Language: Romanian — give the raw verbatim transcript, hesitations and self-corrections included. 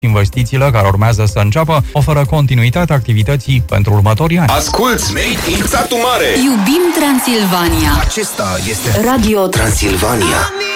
Investițiile care urmează să înceapă oferă continuitate activității pentru următorii ani. Asculți Made in Satu Mare! Iubim Transilvania! Acesta este Radio Transilvania.